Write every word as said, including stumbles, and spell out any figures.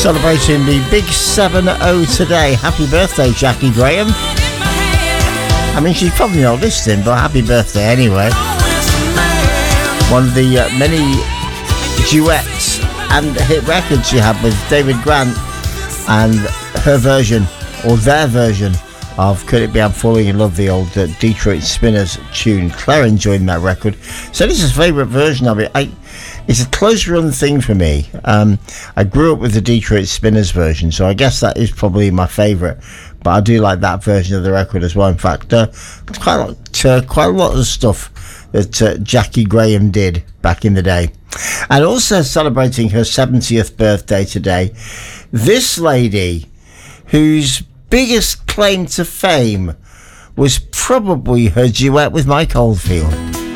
Celebrating the big seven oh today. Happy birthday, Jackie Graham. I mean, she's probably not listening, but happy birthday anyway. One of the uh, many duets and hit records she had with David Grant and her version, or their version, of Could It Be I'm Falling in Love, the old uh, Detroit Spinners tune. Claire enjoyed that record. So this is a favourite version of it. I, it's a close run thing for me. Um, I grew up with the Detroit Spinners version, so I guess that is probably my favourite. But I do like that version of the record as well. In fact, uh, quite, a lot, uh, quite a lot of stuff that uh, Jackie Graham did back in the day. And also celebrating her seventieth birthday today, this lady, whose biggest claim to fame was probably her duet with Mike Oldfield.